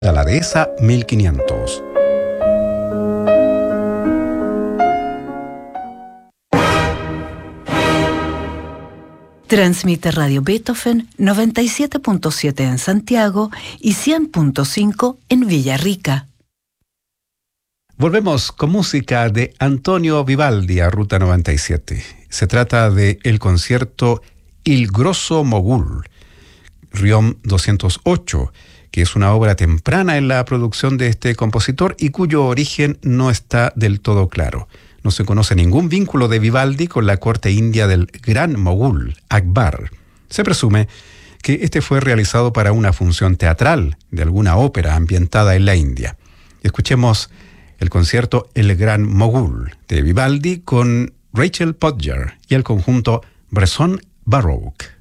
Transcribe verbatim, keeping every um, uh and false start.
A la dehesa mil quinientos. Transmite Radio Beethoven noventa y siete punto siete en Santiago y cien punto cinco en Villarrica. Volvemos con música de Antonio Vivaldi a Ruta noventa y siete. Se trata de el concierto Il Grosso Mogul, Riom doscientos ocho, que es una obra temprana en la producción de este compositor y cuyo origen no está del todo claro. No se conoce ningún vínculo de Vivaldi con la corte india del gran mogul, Akbar. Se presume que este fue realizado para una función teatral de alguna ópera ambientada en la India. Escuchemos el concierto El Gran Mogul de Vivaldi con Rachel Podger y el conjunto Bresson Baroque.